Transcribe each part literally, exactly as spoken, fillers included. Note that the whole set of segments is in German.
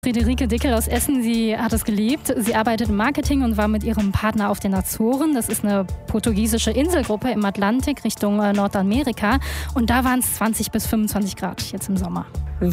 Friederike Dickel aus Essen, sie hat es geliebt. Sie arbeitet im Marketing und war mit ihrem Partner auf den Azoren. Das ist eine portugiesische Inselgruppe im Atlantik Richtung Nordamerika. Und da waren es zwanzig bis fünfundzwanzig Grad jetzt im Sommer.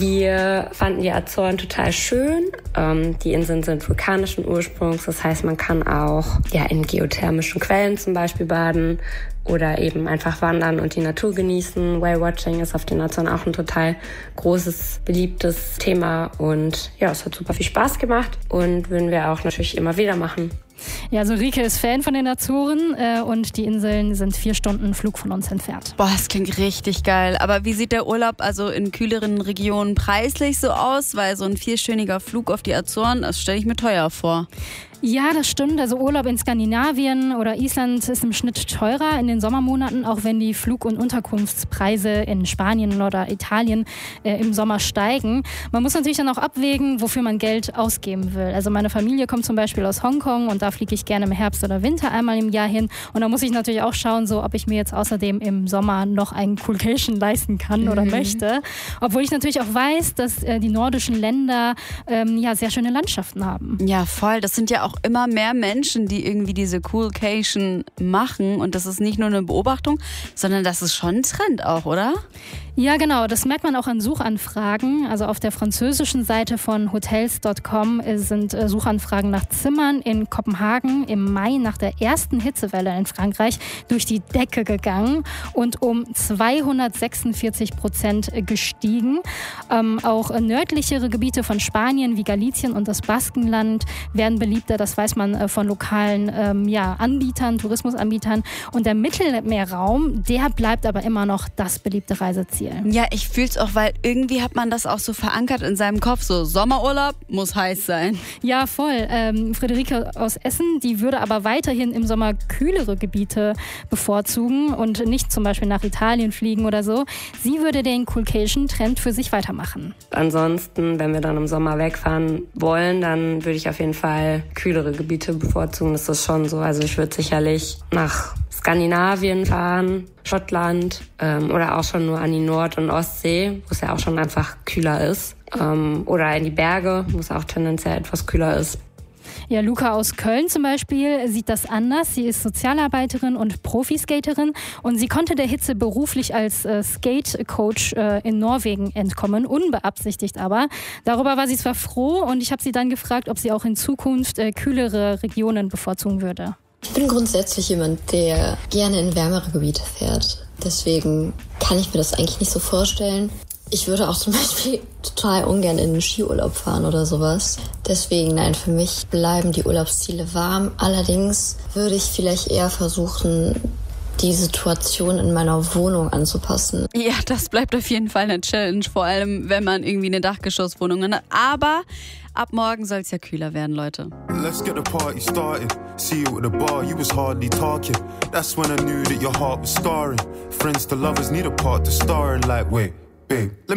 Wir fanden die Azoren total schön. Ähm, die Inseln sind vulkanischen Ursprungs. Das heißt, man kann auch ja, in geothermischen Quellen zum Beispiel baden oder eben einfach wandern und die Natur genießen. Whale-Watching ist auf den Azoren auch ein total großes, beliebtes Thema. Und ja, es hat super viel Spaß gemacht und würden wir auch natürlich immer wieder machen. Ja, also Rike ist Fan von den Azoren äh, und die Inseln sind vier Stunden Flug von uns entfernt. Boah, das klingt richtig geil. Aber wie sieht der Urlaub also in kühleren Regionen preislich so aus? Weil so ein vierstündiger Flug auf die Azoren, das stelle ich mir teuer vor. Ja, das stimmt. Also Urlaub in Skandinavien oder Island ist im Schnitt teurer in den Sommermonaten, auch wenn die Flug- und Unterkunftspreise in Spanien oder Italien äh, im Sommer steigen. Man muss natürlich dann auch abwägen, wofür man Geld ausgeben will. Also meine Familie kommt zum Beispiel aus Hongkong und da fliege ich gerne im Herbst oder Winter einmal im Jahr hin. Und da muss ich natürlich auch schauen, so ob ich mir jetzt außerdem im Sommer noch einen Coolcation leisten kann mhm. oder möchte. Obwohl ich natürlich auch weiß, dass äh, die nordischen Länder ähm, ja sehr schöne Landschaften haben. Ja, voll. Das sind ja auch auch immer mehr Menschen, die irgendwie diese Coolcation machen. Und das ist nicht nur eine Beobachtung, sondern das ist schon ein Trend auch, oder? Ja, genau. Das merkt man auch an Suchanfragen. Also auf der französischen Seite von hotels Punkt com sind Suchanfragen nach Zimmern in Kopenhagen im Mai nach der ersten Hitzewelle in Frankreich durch die Decke gegangen und um zweihundertsechsundvierzig Prozent gestiegen. Ähm, auch nördlichere Gebiete von Spanien wie Galicien und das Baskenland werden beliebter. Das weiß man von lokalen ähm, ja, Anbietern, Tourismusanbietern. Und der Mittelmeerraum, der bleibt aber immer noch das beliebte Reiseziel. Ja, ich fühle es auch, weil irgendwie hat man das auch so verankert in seinem Kopf. So, Sommerurlaub muss heiß sein. Ja, voll. Ähm, Friederike aus Essen, die würde aber weiterhin im Sommer kühlere Gebiete bevorzugen und nicht zum Beispiel nach Italien fliegen oder so. Sie würde den Coolcation-Trend für sich weitermachen. Ansonsten, wenn wir dann im Sommer wegfahren wollen, dann würde ich auf jeden Fall kühlere Gebiete bevorzugen. Das ist schon so. Also ich würde sicherlich nach Skandinavien fahren, Schottland ähm, oder auch schon nur an die Nord- und Ostsee, wo es ja auch schon einfach kühler ist. Ähm, oder in die Berge, wo es auch tendenziell etwas kühler ist. Ja, Luca aus Köln zum Beispiel sieht das anders. Sie ist Sozialarbeiterin und Profiskaterin und sie konnte der Hitze beruflich als äh, Skate-Coach äh, in Norwegen entkommen, unbeabsichtigt aber. Darüber war sie zwar froh und ich habe sie dann gefragt, ob sie auch in Zukunft äh, kühlere Regionen bevorzugen würde. Ich bin grundsätzlich jemand, der gerne in wärmere Gebiete fährt. Deswegen kann ich mir das eigentlich nicht so vorstellen. Ich würde auch zum Beispiel total ungern in einen Skiurlaub fahren oder sowas. Deswegen, nein, für mich bleiben die Urlaubsziele warm. Allerdings würde ich vielleicht eher versuchen, die Situation in meiner Wohnung anzupassen. Ja, das bleibt auf jeden Fall eine Challenge, vor allem wenn man irgendwie eine Dachgeschosswohnung hat. Aber ab morgen soll es ja kühler werden, Leute. Let's get the party started. See you at the bar, you was hardly talking. That's when I knew that your heart was scarring. Friends to lovers need a part to star in, like, wait, babe, let